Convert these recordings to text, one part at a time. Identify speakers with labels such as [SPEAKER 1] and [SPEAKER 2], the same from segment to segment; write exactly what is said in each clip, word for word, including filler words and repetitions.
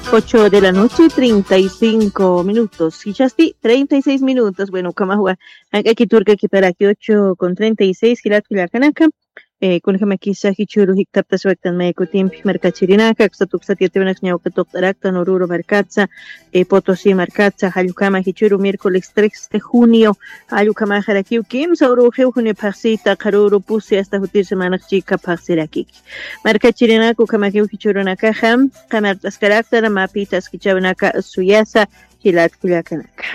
[SPEAKER 1] Ocho de la noche, treinta y cinco minutos. Hichasti, treinta y seis minutos. Bueno, Kamahua, aquí turca, aquí para aquí, ocho con treinta y seis, Gilat Kulakanaka. Eh, con que me quisa hichuru hictapta suectan me cotimpi mercachirinaka, xatuxa tietevenax ñaucatoctarakta, noruro mercatza, eh, Potosí mercatza, Hayukama hichuru miércoles tres de junio, Hayukama jarakiu kim, sauro junio parsita, karuru pusi hasta jutir semana chica parsirakik. Mercachirinaku kamakiu hichuru nakaja, kamartas carácter, mapitas kichabanaka suyasa, hilat kuyakanaka.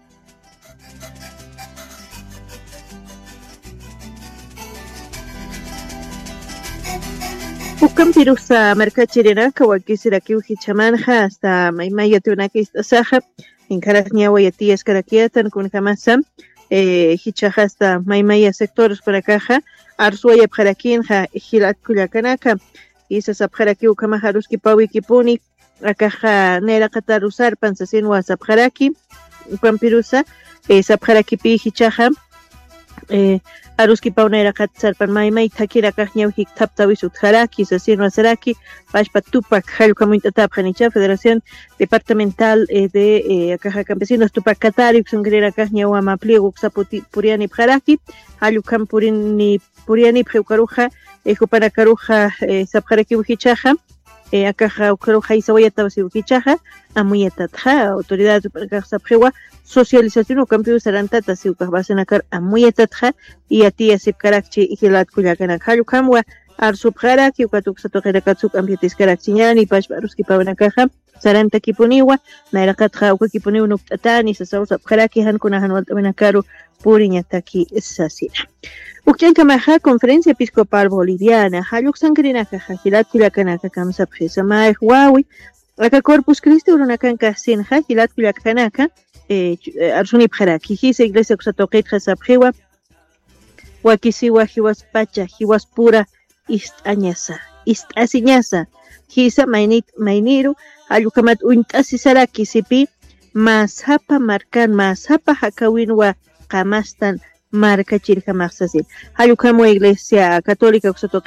[SPEAKER 1] Ukam pirusa mercachirinaka wakisiraki uchichamanja hasta maimaya tunaki istasaja encaras ñawayati escaraquiatan con jamasa eh hichaja hasta maimaya sectores para caja arsuaya pjarakinja hilat kuyakanaka isa sapjaraki ukamajaruski pawiki puni akaja nera qatarusar pansasin wa sapjaraki ukam pirusa eh sapjaraki pi hichaja eh aruski paunera katsar pan mai mai takira kahnya hik taptawi sutharaki sasino saraki pashpa tupak halu kamuita tapjanicha Federación Departamental eh, de eh, Caja Campesinos Tupac Katari sungrera kahnya wa mapliego sapoti puriani pjaraki halu kampurini puriani pjeukaruja eh, para karuja eh, sapjaraki uhichaja eh, akaja ukaruja isawayata basi uhichaja amuyatatja autoridad para sapjewa socialización o cambio sarantata si ukas nakar amuyatatja y ati asip karakchi ikilat kuyakana halu kamwa arsubjara ki ukatuk satokera katsuk ambiatis karakchiñani pashbaruski pavanakaja saranta kipuniwa nairakatja ukakipuniwa nuktatani sasausa bjaraki hankuna hanwaltamanakaru puriñataki sasina. Ukiankamaja conferencia episcopal boliviana haluk sangrinaka hilat kuyakanaka kamsa presa mai huawi aka Corpus Christi urunakanka sinja hilat kuyakanaka eh arsuni bjaraki hisa iglesia kusatoqitja sabjewa wakisiwa hiwas pacha hiwas pura istañasa istasiñasa hisa mainit mainiru alukamat uintasi saraki sipi masapa markan masapa hakawinwa qamastan markachirka maqsasin halukamo iglesia católica kusatoqitja